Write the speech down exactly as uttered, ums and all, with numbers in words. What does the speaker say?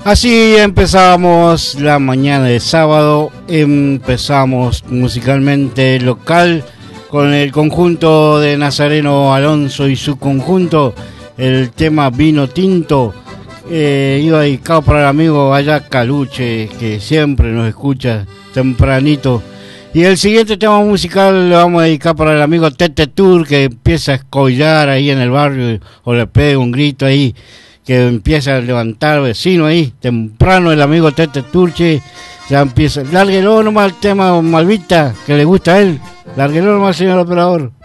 Así empezamos la mañana de sábado, empezamos musicalmente local con el conjunto de Nazareno Alonso y su conjunto, el tema Vino Tinto, eh, iba dedicado para el amigo Allá Caluche, que siempre nos escucha tempranito. Y el siguiente tema musical lo vamos a dedicar para el amigo Tete Tour, que empieza a escollar ahí en el barrio o le pega un grito ahí, que empieza a levantar vecino ahí, temprano el amigo Tete Turche, ya empieza, lárguelo nomás el tema Malvita, que le gusta a él, lárguelo nomás señor operador.